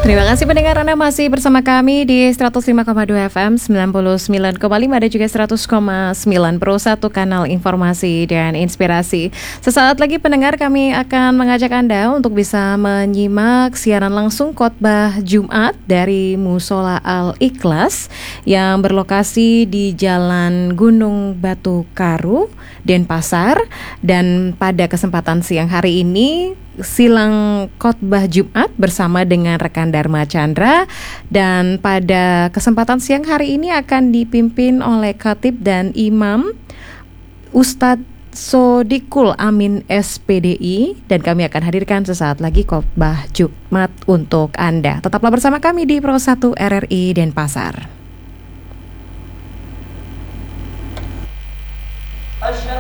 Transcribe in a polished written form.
Terima kasih pendengar, Anda masih bersama kami di 105,2 FM, 99,5 dan juga 100,9 Pro 1 kanal informasi dan inspirasi. Sesaat lagi pendengar, kami akan mengajak Anda untuk bisa menyimak siaran langsung khotbah Jumat dari Mushola Al-Ikhlas yang berlokasi di Jalan Gunung Batu Karu, Denpasar. Dan pada kesempatan siang hari ini silang khotbah Jumat bersama dengan rekan Dharma Chandra, dan pada kesempatan siang hari ini akan dipimpin oleh Khatib dan Imam Ustadz Sodikul Amin SPDI, dan kami akan hadirkan sesaat lagi khotbah Jumat untuk Anda. Tetaplah bersama kami di Pro 1 RRI Denpasar.